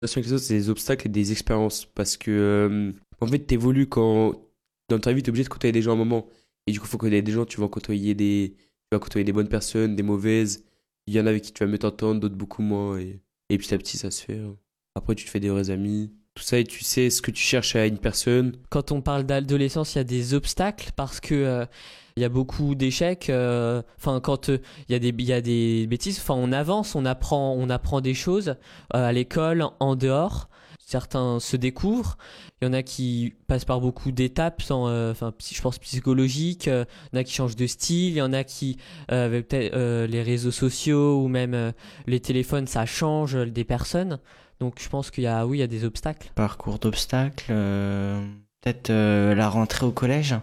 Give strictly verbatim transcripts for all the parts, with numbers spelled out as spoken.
relation avec les autres, c'est des obstacles et des expériences. Parce que, euh, en fait, t'évolues quand, dans ta vie, t'es obligé de côtoyer des gens à un moment. Et du coup, faut côtoyer des gens, tu vas côtoyer des, tu vas côtoyer des bonnes personnes, des mauvaises. Il y en a avec qui tu vas mieux t'entendre, d'autres beaucoup moins. Et, et petit à petit, ça se fait, hein. Après, tu te fais des vrais amis. Tout ça, et tu sais ce que tu cherches à une personne. Quand on parle d'adolescence, il y a des obstacles parce que euh, il y a beaucoup d'échecs. euh, Enfin, quand euh, il y a des il y a des bêtises. Enfin, on avance, on apprend, on apprend des choses euh, à l'école, en dehors. Certains se découvrent. Il y en a qui passent par beaucoup d'étapes, sans, euh, enfin, psy- je pense psychologiques. euh, Il y en a qui changent de style. Il y en a qui, euh, avec peut-être euh, les réseaux sociaux ou même euh, les téléphones, ça change euh, des personnes. Donc, je pense qu'il y a, oui, il y a des obstacles. Parcours d'obstacles, euh, peut-être euh, la rentrée au collège,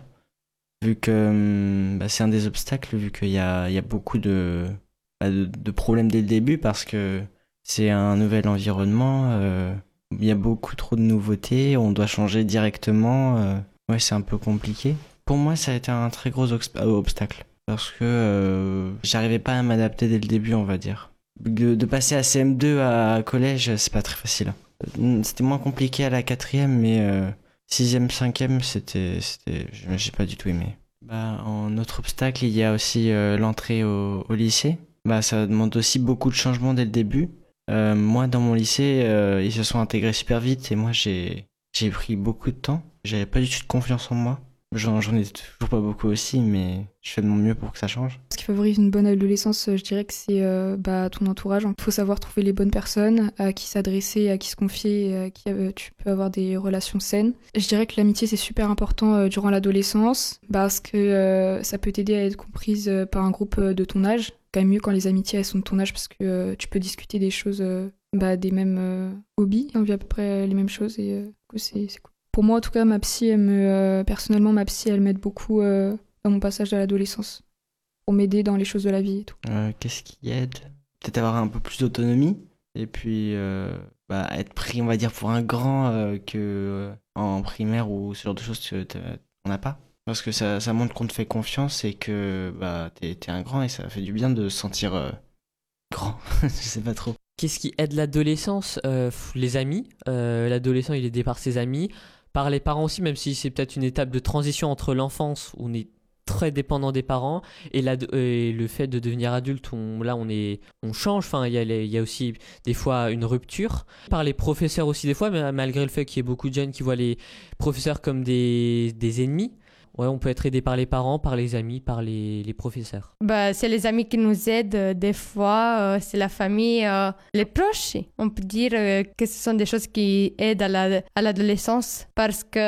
vu que hum, bah, c'est un des obstacles, vu qu'il y a, il y a beaucoup de, bah, de, de problèmes dès le début, parce que c'est un nouvel environnement, euh, il y a beaucoup trop de nouveautés, on doit changer directement, euh, ouais, c'est un peu compliqué. Pour moi, ça a été un très gros obs- euh, obstacle, parce que euh, j'arrivais pas à m'adapter dès le début, on va dire. De, de passer à C M deux à collège, c'est pas très facile. Euh, C'était moins compliqué à la quatrième, mais euh, sixième, cinquième, c'était, c'était, j'ai pas du tout aimé. Bah, en autre obstacle, il y a aussi euh, l'entrée au, au lycée. Bah, ça demande aussi beaucoup de changements dès le début. Euh, moi, dans mon lycée, euh, ils se sont intégrés super vite et moi, j'ai, j'ai pris beaucoup de temps. J'avais pas du tout de confiance en moi. J'en, j'en ai toujours pas beaucoup aussi, mais je fais de mon mieux pour que ça change. Ce qui favorise une bonne adolescence, euh, je dirais que c'est euh, bah, ton entourage. Il faut savoir trouver les bonnes personnes, à qui s'adresser, à qui se confier, et à qui euh, tu peux avoir des relations saines. Je dirais que l'amitié, c'est super important euh, durant l'adolescence, parce que euh, ça peut t'aider à être comprise euh, par un groupe euh, de ton âge. C'est quand même mieux quand les amitiés elles sont de ton âge, parce que euh, tu peux discuter des choses, euh, bah, des mêmes euh, hobbies. On vit à peu près les mêmes choses, et euh, du coup, c'est, c'est cool. Pour moi, en tout cas, ma psy, elle me, euh, personnellement, ma psy, elle m'aide beaucoup euh, dans mon passage de l'adolescence, pour m'aider dans les choses de la vie et tout. Euh, qu'est-ce qui aide? Peut-être avoir un peu plus d'autonomie et puis euh, bah, être pris, on va dire, pour un grand euh, que euh, en primaire ou ce genre de choses, tu t'as- on n'a pas. Parce que ça, ça montre qu'on te fait confiance et que bah, t'es, t'es un grand et ça fait du bien de se sentir euh, grand. Je sais pas trop. Qu'est-ce qui aide l'adolescence? Euh, pff, Les amis. Euh, l'adolescent, il est aidé par ses amis, par les parents aussi, même si c'est peut-être une étape de transition entre l'enfance, où on est très dépendant des parents, et, l'ad- et le fait de devenir adulte, on, là, on, est, on change. Enfin, il y, a les- il y a aussi des fois une rupture. Par les professeurs aussi, des fois, mais malgré le fait qu'il y ait beaucoup de jeunes qui voient les professeurs comme des, des ennemis. Ouais, on peut être aidé par les parents, par les amis, par les, les professeurs. Bah, c'est les amis qui nous aident euh, des fois, euh, c'est la famille, euh, les proches. On peut dire euh, que ce sont des choses qui aident à, la, à l'adolescence parce que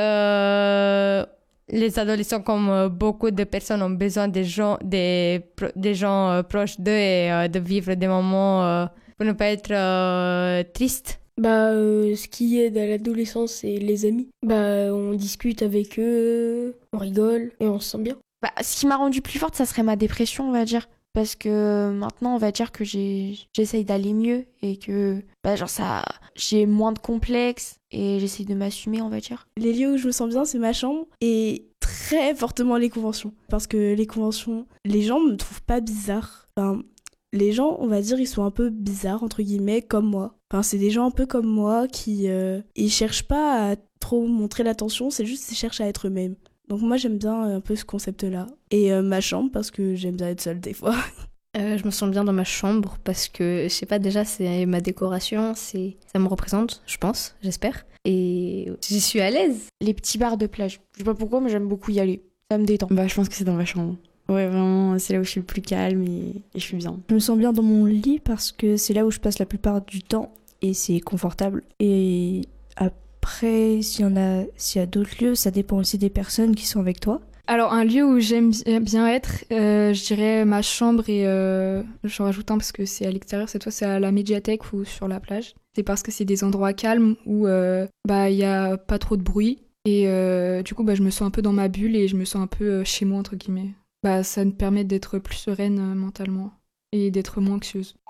euh, les adolescents, comme euh, beaucoup de personnes, ont besoin des gens, des, pro- des gens euh, proches d'eux et euh, de vivre des moments euh, pour ne pas être euh, triste. Bah, euh, ce qui aide à l'adolescence, c'est les amis. Bah, on discute avec eux, on rigole et on se sent bien. Bah, ce qui m'a rendue plus forte, ça serait ma dépression, on va dire. Parce que maintenant, on va dire que j'ai, j'essaye d'aller mieux et que, bah, genre, ça, j'ai moins de complexes et j'essaye de m'assumer, on va dire. Les lieux où je me sens bien, c'est ma chambre et très fortement les conventions. Parce que les conventions, les gens me trouvent pas bizarre. Enfin, les gens, on va dire, ils sont un peu bizarres, entre guillemets, comme moi. Enfin, c'est des gens un peu comme moi qui, euh, ils cherchent pas à trop montrer l'attention, c'est juste qu'ils cherchent à être eux-mêmes. Donc moi, j'aime bien un peu ce concept-là. Et euh, ma chambre, parce que j'aime bien être seule des fois. Euh, je me sens bien dans ma chambre parce que, je sais pas, déjà, c'est ma décoration, c'est, ça me représente, je pense, j'espère. Et j'y suis à l'aise. Les petits bars de plage. Je sais pas pourquoi, mais j'aime beaucoup y aller. Ça me détend. Bah, je pense que c'est dans ma chambre. Ouais, vraiment, c'est là où je suis le plus calme et, et je suis bien. Je me sens bien dans mon lit parce que c'est là où je passe la plupart du temps et c'est confortable. Et après, s'il y en a, s'il y a d'autres lieux, ça dépend aussi des personnes qui sont avec toi. Alors, un lieu où j'aime bien être, euh, je dirais ma chambre et euh, j'en rajoute un parce que c'est à l'extérieur, cette fois c'est à la médiathèque ou sur la plage. C'est parce que c'est des endroits calmes où euh, bah il y a pas trop de bruit et euh, du coup bah je me sens un peu dans ma bulle et je me sens un peu euh, chez moi entre guillemets. Bah ça me permet d'être plus sereine euh, mentalement et d'être moins anxieuse.